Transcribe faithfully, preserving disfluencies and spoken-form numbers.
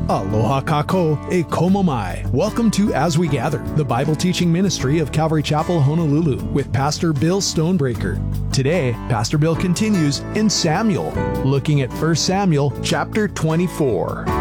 Aloha kako e komo mai. Welcome to As We Gather, the Bible teaching ministry of Calvary Chapel, Honolulu, with Pastor Bill Stonebreaker. Today, Pastor Bill continues in Samuel, looking at First Samuel chapter twenty-four.